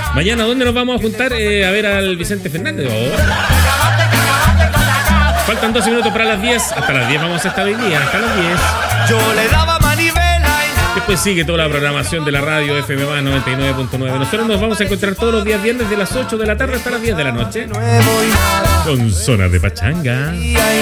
Mañana, ¿dónde nos vamos a juntar? A ver al Vicente Fernández. Faltan 12 minutos para las 10. Hasta las 10 vamos a estar hoy día. Hasta las 10. Yo le daba manivela. Después sigue toda la programación de la radio FM 99.9. Nosotros nos vamos a encontrar todos los días viernes de las 8 de la tarde hasta las 10 de la noche. Con Zona de Pachanga.